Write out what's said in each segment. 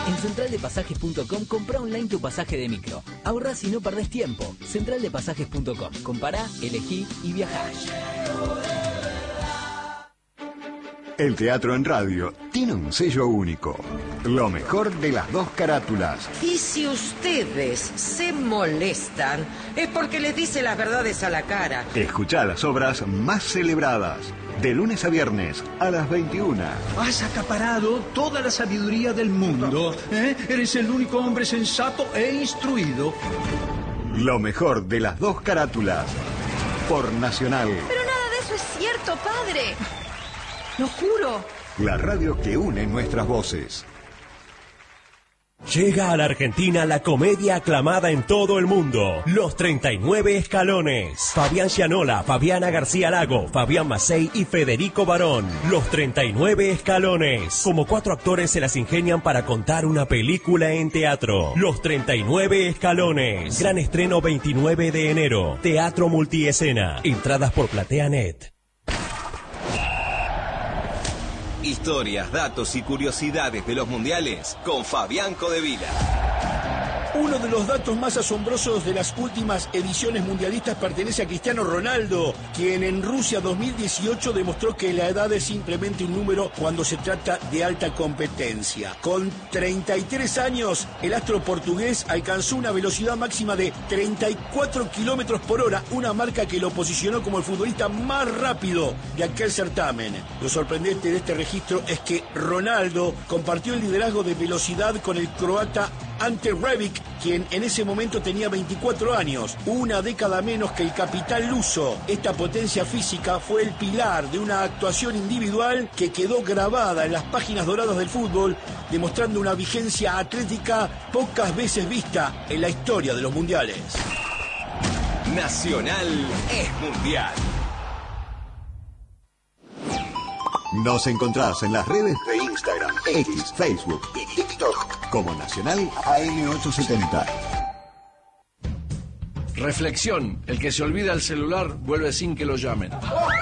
En centraldepasajes.com compra online tu pasaje de micro. Ahorrás y no perdés tiempo. Centraldepasajes.com. Compará, elegí y viajá. El teatro en radio tiene un sello único. Lo mejor de las dos carátulas. Y si ustedes se molestan, es porque les dice las verdades a la cara. Escuchá las obras más celebradas. De lunes a viernes a las 21. Has acaparado toda la sabiduría del mundo. Eres el único hombre sensato e instruido. Lo mejor de las dos carátulas. Por Nacional. Pero nada de eso es cierto, padre. Lo juro. La radio que une nuestras voces. Llega a la Argentina la comedia aclamada en todo el mundo, Los 39 Escalones. Fabián Gianola, Fabiana García Lago, Fabián Macei y Federico Barón. Los 39 Escalones. Como 4 actores se las ingenian para contar una película en teatro. Los 39 Escalones. Gran estreno 29 de enero. Teatro Multiescena. Entradas por PlateaNet. Historias, datos y curiosidades de los mundiales con Fabián Codevila. Uno de los datos más asombrosos de las últimas ediciones mundialistas pertenece a Cristiano Ronaldo, quien en Rusia 2018 demostró que la edad es simplemente un número cuando se trata de alta competencia. Con 33 años, el astro portugués alcanzó una velocidad máxima de 34 kilómetros por hora, una marca que lo posicionó como el futbolista más rápido de aquel certamen. Lo sorprendente de este registro es que Ronaldo compartió el liderazgo de velocidad con el croata Ante Rebic, quien en ese momento tenía 24 años, una década menos que el capitán luso. Esta potencia física fue el pilar de una actuación individual que quedó grabada en las páginas doradas del fútbol, demostrando una vigencia atlética pocas veces vista en la historia de los mundiales. Nacional es mundial. Nos encontrás en las redes de Instagram, X, Facebook y TikTok como Nacional AM870. Reflexión: el que se olvida el celular vuelve sin que lo llamen.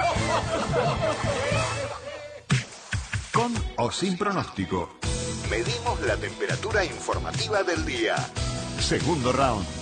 Con o sin pronóstico, medimos la temperatura informativa del día. Segundo round.